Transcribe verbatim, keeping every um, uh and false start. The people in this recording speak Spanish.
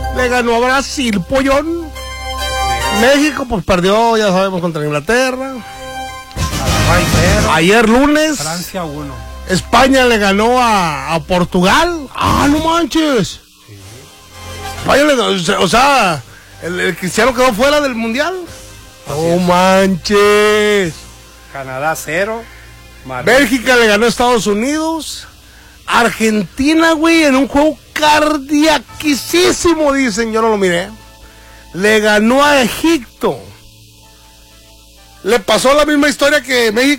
le ganó a Brasil, pollón. México, pues perdió, ya sabemos, contra Inglaterra. Ayer lunes. Francia uno. España le ganó a, a Portugal. Ah, no manches. Sí. España le ganó, o sea, el, el Cristiano quedó fuera del mundial. No manches. Canadá cero. Marruecos. Bélgica le ganó a Estados Unidos. Argentina, güey, en un juego cardiaquísimo, dicen, yo no lo miré. Le ganó a Egipto. Le pasó la misma historia que México